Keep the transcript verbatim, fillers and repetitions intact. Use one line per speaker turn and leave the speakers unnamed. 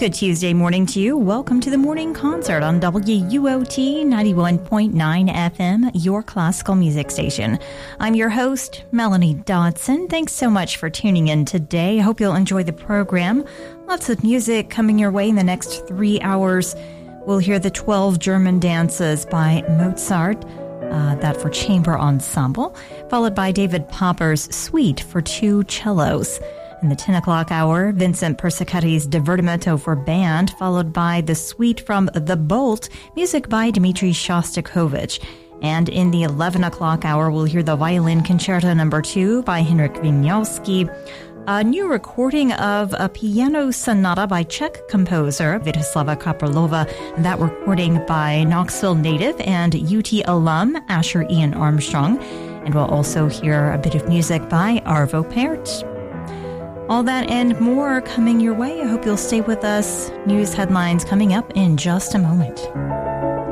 Good Tuesday morning to you. Welcome to the morning concert on W U O T ninety-one point nine F M, your classical music station. I'm your host, Melanie Dodson. Thanks so much for tuning in today. I hope you'll enjoy the program. Lots of music coming your way in the next three hours. We'll hear the twelve German dances by Mozart, uh, that for chamber ensemble, followed by David Popper's Suite for two cellos. In the ten o'clock hour, Vincent Persicetti's Divertimento for band, followed by the Suite from The Bolt, music by Dmitri Shostakovich. And in the eleven o'clock hour, we'll hear the Violin Concerto number two by Henryk Wieniawski, a new recording of a piano sonata by Czech composer Vítězslava Kapralova, and that recording by Knoxville native and U T alum Asher Ian Armstrong. And we'll also hear a bit of music by Arvo Pärt. All that and more coming your way. I hope you'll stay with us. News headlines coming up in just a moment.